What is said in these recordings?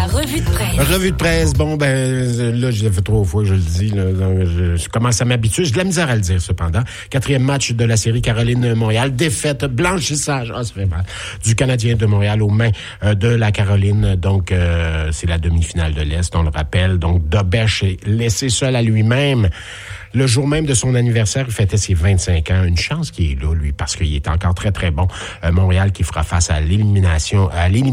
revue de presse. Revue de presse, bon, là, je l'ai fait 3 fois que je le dis, là, donc je commence à m'habituer. J'ai de la misère à le dire, cependant. 4e match de la série Caroline-Montréal. Défaite, blanchissage, ça fait mal, du Canadien de Montréal aux mains de la Caroline. Donc, c'est la demi-finale de l'Est, on le rappelle. Donc, Dobech est laissé seul à lui-même. Le jour même de son anniversaire, il fêtait ses 25 ans. Une chance qu'il est là, lui, parce qu'il est encore très, très bon. Montréal qui fera face à l'élimination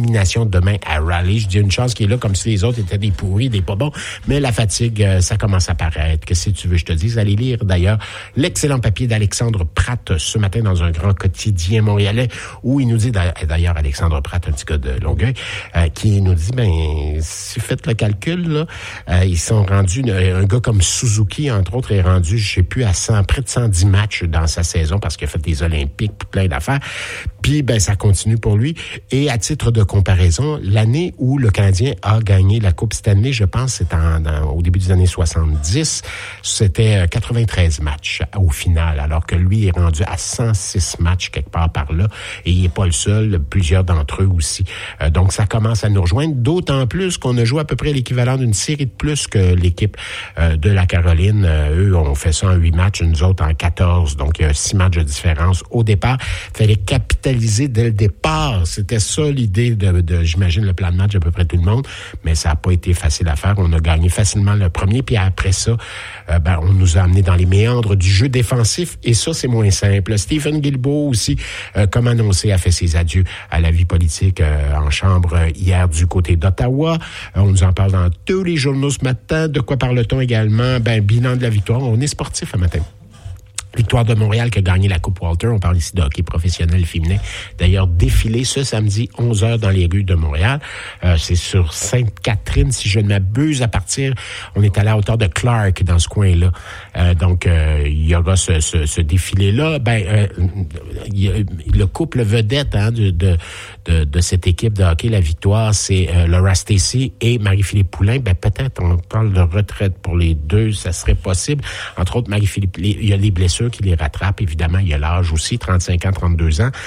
demain à Raleigh. Je dis une chance qu'il est là, comme si les autres étaient des pourris, des pas bons. Mais la fatigue, ça commence à paraître. Qu'est-ce que tu veux, je te dis? Allez lire, d'ailleurs, l'excellent papier d'Alexandre Pratt ce matin dans un grand quotidien montréalais où il nous dit, d'ailleurs, Alexandre Pratt, un petit gars de Longueuil, qui nous dit, si vous faites le calcul, là, ils sont rendus, un gars comme Suzuki, entre autres, est rendu, je sais plus, à près de 110 matchs dans sa saison parce qu'il a fait des Olympiques, plein d'affaires. Puis, ça continue pour lui. Et à titre de comparaison, l'année où le Canadien a gagné la Coupe Stanley, je pense, c'est au début des années 70, c'était 93 matchs au final, alors que lui est rendu à 106 matchs quelque part par là. Et il n'est pas le seul, plusieurs d'entre eux aussi. Donc, ça commence à nous rejoindre, d'autant plus qu'on a joué à peu près l'équivalent d'une série de plus que l'équipe de la Caroline. Eux, on fait ça en 8 matchs, nous autres en 14. Donc, il y a 6 matchs de différence. Au départ, il fallait capitaliser dès le départ. C'était ça l'idée de j'imagine, le plan de match d'à peu près tout le monde. Mais ça n'a pas été facile à faire. On a gagné facilement le premier. Puis après ça, on nous a amenés dans les méandres du jeu défensif. Et ça, c'est moins simple. Stephen Guilbeault aussi, comme annoncé, a fait ses adieux à la vie politique en chambre hier du côté d'Ottawa. On nous en parle dans tous les journaux ce matin. De quoi parle-t-on également? Bilan de la victoire. On est sportif un matin. Victoire de Montréal qui a gagné la Coupe Walter. On parle ici de hockey professionnel féminin. D'ailleurs, défilé ce samedi, 11h dans les rues de Montréal. C'est sur Sainte-Catherine, si je ne m'abuse, on est allé à hauteur de Clark, dans ce coin-là. Donc, il y aura ce défilé-là. Le couple vedette de cette équipe de hockey, la victoire, c'est Laura Stacey et Marie-Philippe Poulin. Peut-être, on parle de retraite pour les deux, ça serait possible. Entre autres, Marie-Philippe, il y a des blessures qui les rattrapent. Évidemment, il y a l'âge aussi, 35 ans, 32 ans.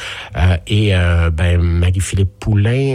Marie-Philippe Poulin,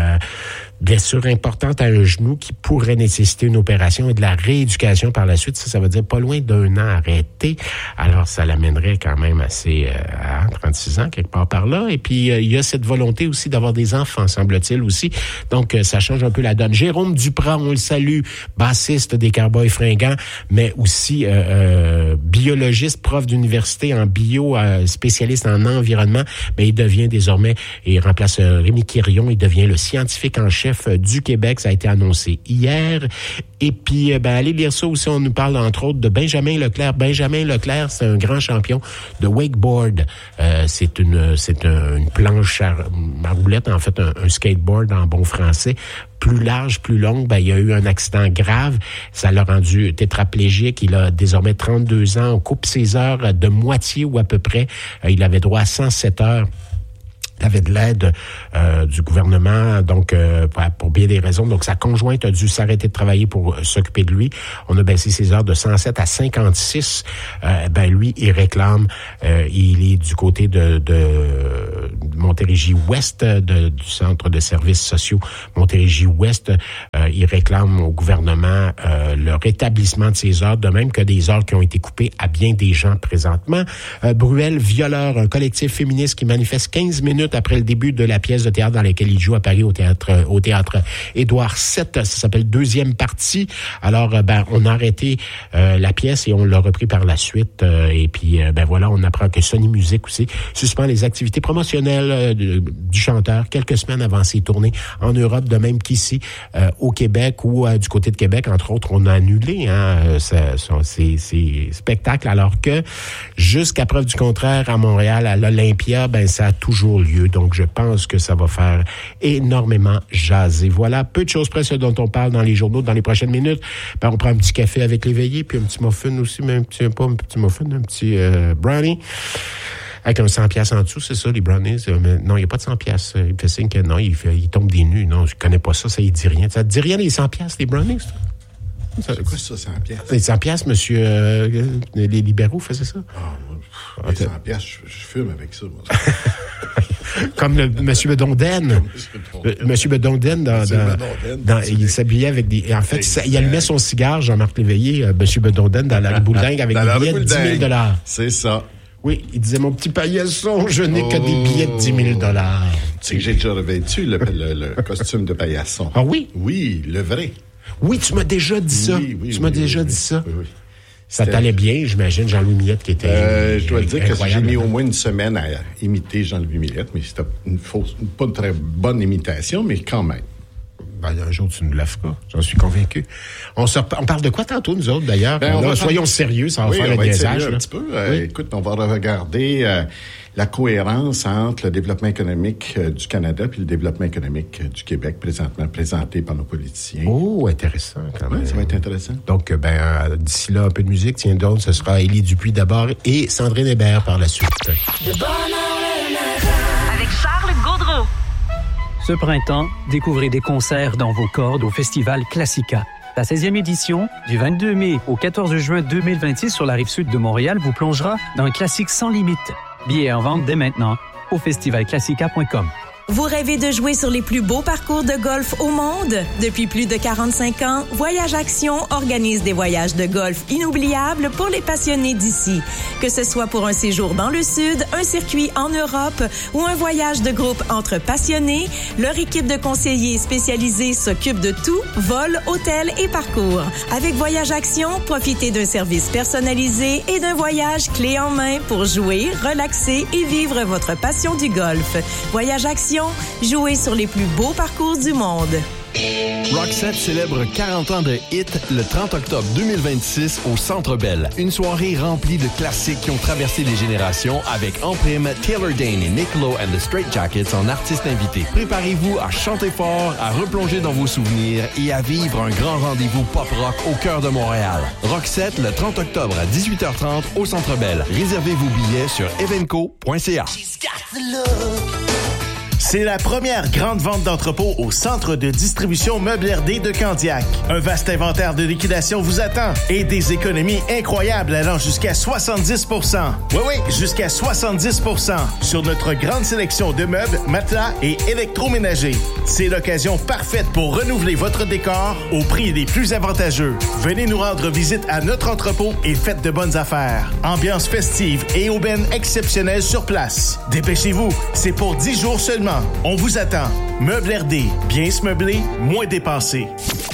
blessure importante à un genou qui pourrait nécessiter une opération et de la rééducation par la suite. Ça veut dire pas loin d'1 an arrêté. Alors, ça l'amènerait quand même assez à 36 ans, quelque part par là. Et puis, il y a cette volonté aussi d'avoir des enfants, semble-t-il aussi. Donc, ça change un peu la donne. Jérôme Duprat, on le salue, bassiste des Cowboys fringants, mais aussi biologiste, prof d'université en bio, spécialiste en environnement. Il devient désormais, il remplace Rémi Quirion, il devient le scientifique en chef du Québec. Ça a été annoncé hier. Et puis, allez lire ça aussi. On nous parle, entre autres, de Benjamin Leclerc. Benjamin Leclerc, c'est un grand champion de wakeboard. C'est une planche à roulette, en fait, un skateboard en bon français. Plus large, plus longue, il y a eu un accident grave. Ça l'a rendu tétraplégique. Il a désormais 32 ans. On coupe ses heures de moitié ou à peu près. Il avait droit à 107 heures. Il avait de l'aide du gouvernement, donc pour bien des raisons. Donc, sa conjointe a dû s'arrêter de travailler pour s'occuper de lui. On a baissé ses heures de 107 à 56. Lui, il réclame, il est du côté de Montérégie-Ouest, du Centre de services sociaux Montérégie-Ouest. Il réclame au gouvernement le rétablissement de ses heures, de même que des heures qui ont été coupées à bien des gens présentement. Bruel Violeur, un collectif féministe qui manifeste 15 minutes après le début de la pièce de théâtre dans laquelle il joue à Paris au théâtre Édouard VII. Ça s'appelle Deuxième partie. Alors, on a arrêté la pièce et on l'a repris par la suite. Et puis, voilà, on apprend que Sony Music aussi suspend les activités promotionnelles du chanteur quelques semaines avant ses tournées en Europe, de même qu'ici, au Québec ou du côté de Québec, entre autres, on a annulé ces spectacles, alors que jusqu'à preuve du contraire, à Montréal, à l'Olympia, ça a toujours lieu. Donc, je pense que ça va faire énormément jaser. Voilà, peu de choses près, ce dont on parle dans les journaux dans les prochaines minutes. On prend un petit café avec l'éveillé, puis un petit muffin aussi, mais un petit brownie. Avec un 100$ en dessous, c'est ça, les brownies? Non, il n'y a pas de 100$. Il fait signe que non, il tombe des nues. Non, je connais pas ça, ça, il dit rien. Ça te dit rien, les 100$, les brownies? C'est quoi ça, 100$? Les 100$, monsieur, les libéraux faisaient ça? Les 100$, je fume avec ça, moi. Comme le Monsieur Bedonden. Monsieur Bedonden, il s'habillait avec des... En fait, il allumait son cigare, Jean-Marc Léveillé, Monsieur Bedonden, dans la rue Bouldingue, avec des billets de 10 000 $. C'est ça. Oui, il disait, mon petit paillasson, je n'ai que des billets de 10 000 $. Tu sais que j'ai déjà revêtu le costume de paillasson. Ah oui? Oui, le vrai. Oui, tu m'as déjà dit ça. Oui, tu m'as déjà dit ça. Oui. Ça t'allait bien, j'imagine, Jean-Louis Millette qui était... je dois le dire que j'ai mis au moins une semaine à imiter Jean-Louis Millette, mais c'était pas une très bonne imitation, mais quand même. Ben, un jour, tu nous la feras. J'en suis convaincu. On parle de quoi tantôt, nous autres, d'ailleurs? Soyons sérieux, ça va faire le niaisage. Un petit peu. Écoute, on va regarder la cohérence entre le développement économique du Canada puis le développement économique du Québec, présentement présenté par nos politiciens. Oh, intéressant, quand même. Ça va être intéressant. Donc, d'ici là, un peu de musique. Tiens donc, ce sera Élie Dupuis d'abord et Sandrine Hébert par la suite. Avec Charles Gaudreau. Ce printemps, découvrez des concerts dans vos cordes au Festival Classica. La 16e édition, du 22 mai au 14 juin 2026 sur la Rive-Sud de Montréal, vous plongera dans un classique sans limite. Billets en vente dès maintenant au festivalclassica.com. Vous rêvez de jouer sur les plus beaux parcours de golf au monde? Depuis plus de 45 ans, Voyage Action organise des voyages de golf inoubliables pour les passionnés d'ici. Que ce soit pour un séjour dans le Sud, un circuit en Europe ou un voyage de groupe entre passionnés, leur équipe de conseillers spécialisés s'occupe de tout, vol, hôtel et parcours. Avec Voyage Action, profitez d'un service personnalisé et d'un voyage clé en main pour jouer, relaxer et vivre votre passion du golf. Voyage Action, jouez sur les plus beaux parcours du monde. Roxette célèbre 40 ans de hit le 30 octobre 2026 au Centre Bell. Une soirée remplie de classiques qui ont traversé les générations avec en prime Taylor Dayne et Nick Lowe and the Straight Jackets en artistes invités. Préparez-vous à chanter fort, à replonger dans vos souvenirs et à vivre un grand rendez-vous pop-rock au cœur de Montréal. Roxette le 30 octobre à 18h30 au Centre Bell. Réservez vos billets sur evenco.ca. C'est la première grande vente d'entrepôt au centre de distribution Meubles RD de Candiac. Un vaste inventaire de liquidation vous attend et des économies incroyables allant jusqu'à 70%. Oui, jusqu'à 70% sur notre grande sélection de meubles, matelas et électroménagers. C'est l'occasion parfaite pour renouveler votre décor au prix les plus avantageux. Venez nous rendre visite à notre entrepôt et faites de bonnes affaires. Ambiance festive et aubaine exceptionnelle sur place. Dépêchez-vous, c'est pour 10 jours seulement. On vous attend. Meubles RD, bien se meubler, moins dépenser.